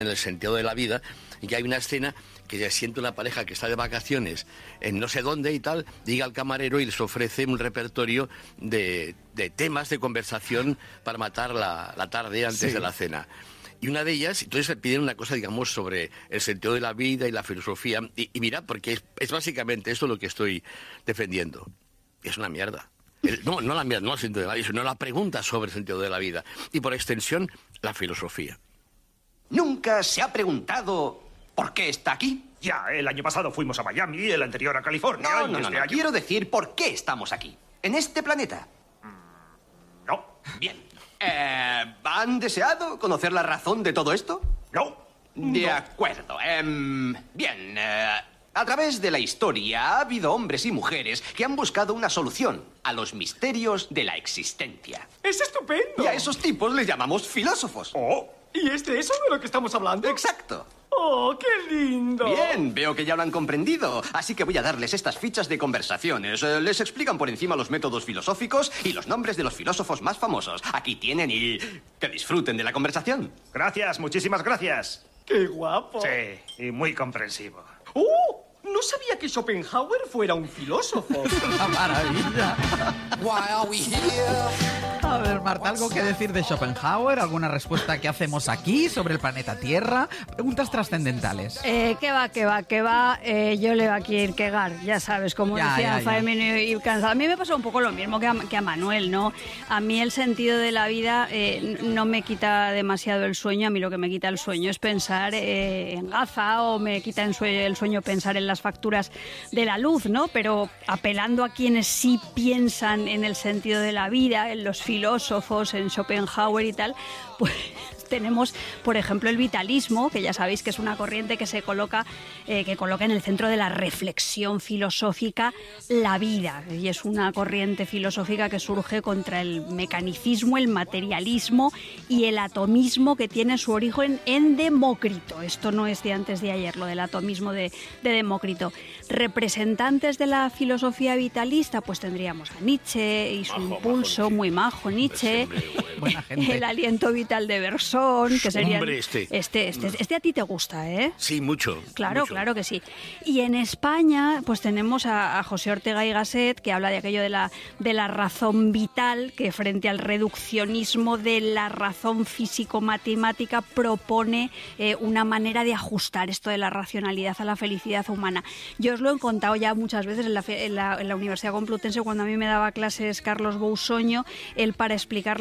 en el sentido de la vida, y que hay una escena que se siente una pareja que está de vacaciones en no sé dónde y tal, llega al camarero y les ofrece un repertorio de temas de conversación para matar la tarde antes de la cena. Y una de ellas, entonces le piden una cosa, digamos, sobre el sentido de la vida y la filosofía. Y mira, porque es básicamente esto lo que estoy defendiendo. Es una mierda. No la mierda, no el sentido de la vida, sino la pregunta sobre el sentido de la vida. Y por extensión, la filosofía. ¿Nunca se ha preguntado por qué está aquí? Ya, el año pasado fuimos a Miami, el anterior a California. No. Quiero decir, ¿por qué estamos aquí? ¿En este planeta? No. Bien. ¿Han deseado conocer la razón de todo esto? No. De acuerdo. Bien. A través de la historia ha habido hombres y mujeres que han buscado una solución a los misterios de la existencia. ¡Es estupendo! Y a esos tipos les llamamos filósofos. Oh. ¿Y es de eso de lo que estamos hablando? Exacto. ¡Oh, qué lindo! Bien, veo que ya lo han comprendido. Así que voy a darles estas fichas de conversaciones. Les explican por encima los métodos filosóficos y los nombres de los filósofos más famosos. Aquí tienen y que disfruten de la conversación. Gracias, muchísimas gracias. ¡Qué guapo! Sí, y muy comprensivo. ¡Oh! No sabía que Schopenhauer fuera un filósofo. ¡Una maravilla! A ver, Marta, ¿algo que decir de Schopenhauer? ¿Alguna respuesta que hacemos aquí sobre el planeta Tierra? Preguntas trascendentales. ¿Qué va? Yo leo a Kierkegaard, ya sabes, como decía Faemino y Cansado. A mí me pasó un poco lo mismo que a Manuel, ¿no? A mí el sentido de la vida no me quita demasiado el sueño. A mí lo que me quita el sueño es pensar en Gaza, o me quita el sueño pensar en las facturas de la luz, ¿no? Pero apelando a quienes sí piensan en el sentido de la vida, en los filósofos, en Schopenhauer y tal, pues tenemos, por ejemplo, el vitalismo, que ya sabéis que es una corriente que se coloca, que coloca en el centro de la reflexión filosófica la vida, y es una corriente filosófica que surge contra el mecanicismo, el materialismo y el atomismo, que tiene su origen en Demócrito. Esto no es de antes de ayer, lo del atomismo de Demócrito. Representantes de la filosofía vitalista, pues tendríamos a Nietzsche y su impulso, muy majo Nietzsche, buena gente. El aliento vital de Bersón, que sería este a ti te gusta, ¿eh? Sí, mucho. Claro, mucho. claro que sí. Y en España, pues tenemos a José Ortega y Gasset, que habla de aquello de la razón vital, que frente al reduccionismo de la razón físico-matemática propone una manera de ajustar esto de la racionalidad a la felicidad humana. Yo os lo he contado ya muchas veces en la Universidad Complutense, cuando a mí me daba clases Carlos Bousoño, él, para explicar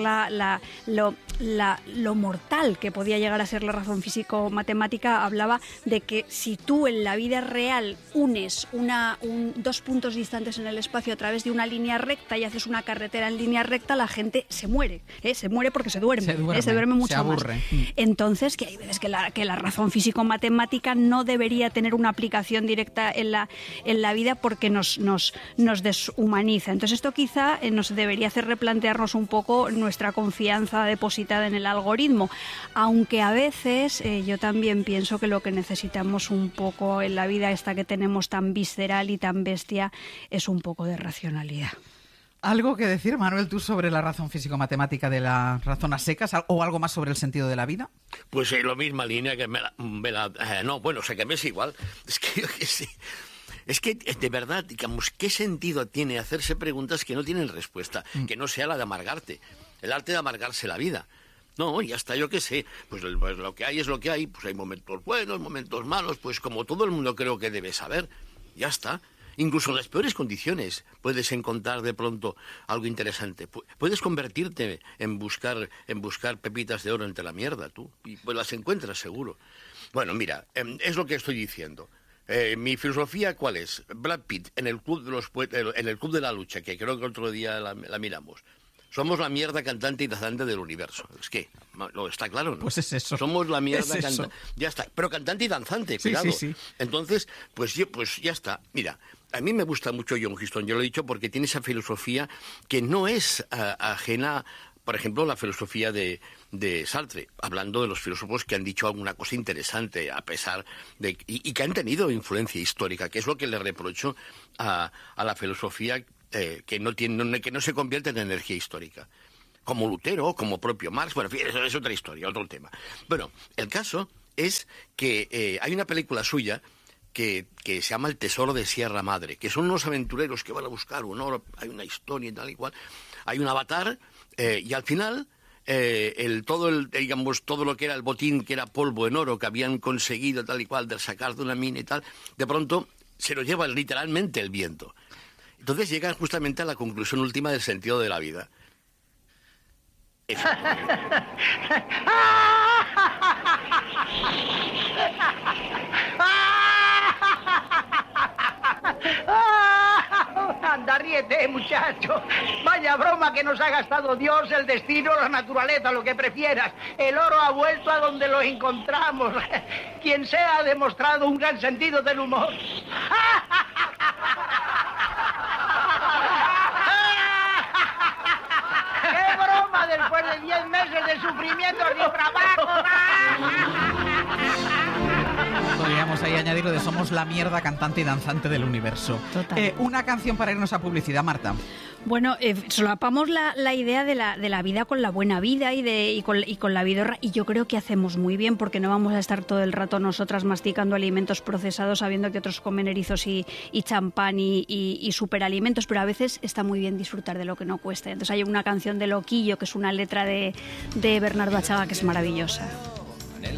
lo mortal que podía llegar a ser la razón físico-matemática, hablaba de que si tú en la vida real unes dos puntos distantes en el espacio a través de una línea recta y haces una carretera en línea recta, la gente se muere, se muere porque se duerme mucho se aburre. más. Entonces, que hay veces que la razón físico-matemática no debería tener una aplicación directa en la vida, porque nos deshumaniza. Entonces, esto quizá nos debería hacer replantearnos un poco nuestra confianza depositada en el algoritmo, aunque a veces yo también pienso que lo que necesitamos un poco en la vida esta que tenemos tan visceral y tan bestia es un poco de racionalidad. ¿Algo que decir, Manuel, tú sobre la razón físico-matemática de la razón a secas, o algo más sobre el sentido de la vida? Pues la misma línea que que me es igual. Es que yo qué sé. Es que, de verdad, digamos, ¿qué sentido tiene hacerse preguntas que no tienen respuesta? Que no sea la de amargarte. El arte de amargarse la vida. No, y hasta yo qué sé, pues lo que hay es lo que hay, pues hay momentos buenos, momentos malos, pues como todo el mundo creo que debe saber. Ya está. Incluso en las peores condiciones puedes encontrar de pronto algo interesante. Puedes convertirte en buscar pepitas de oro entre la mierda, tú. Y pues las encuentras seguro. Bueno, mira, es lo que estoy diciendo. Mi filosofía, ¿cuál es? Brad Pitt, en el club de la lucha, que creo que otro día la miramos. Somos la mierda cantante y danzante del universo. Es que, ¿no está claro, no? Pues es eso. Somos la mierda es cantante. Ya está. Pero cantante y danzante, sí, cuidado. Sí. Entonces, pues ya está. Mira, a mí me gusta mucho John Huston, yo lo he dicho, porque tiene esa filosofía que no es ajena, por ejemplo, la filosofía de Sartre, hablando de los filósofos que han dicho alguna cosa interesante, a pesar de... Y que han tenido influencia histórica, que es lo que le reprocho a la filosofía que no se convierte en energía histórica, como Lutero, como propio Marx. Bueno, en fin, eso es otra historia, otro tema. Bueno, el caso es que hay una película suya que se llama El tesoro de Sierra Madre, que son unos aventureros que van a buscar un oro, hay una historia y tal y cual, hay un avatar, y al final todo lo que era el botín, que era polvo en oro, que habían conseguido tal y cual de sacar de una mina y tal, de pronto se lo lleva literalmente el viento. Entonces llegan justamente a la conclusión última del sentido de la vida. Eso. Anda, ríete, muchacho. Vaya broma que nos ha gastado Dios, el destino, la naturaleza, lo que prefieras. El oro ha vuelto a donde lo encontramos. Quien sea ha demostrado un gran sentido del humor. ¡Qué broma después de 10 meses de sufrimiento sin trabajo! Podríamos ahí añadir lo de somos la mierda cantante y danzante del universo. Total. Una canción para irnos a publicidad, Marta. Bueno, solapamos la idea de la vida con la buena vida y con la vidorra, y yo creo que hacemos muy bien, porque no vamos a estar todo el rato nosotras masticando alimentos procesados sabiendo que otros comen erizos y champán y superalimentos, pero a veces está muy bien disfrutar de lo que no cuesta. Entonces hay una canción de Loquillo, que es una letra de Bernardo Achaga, que es maravillosa.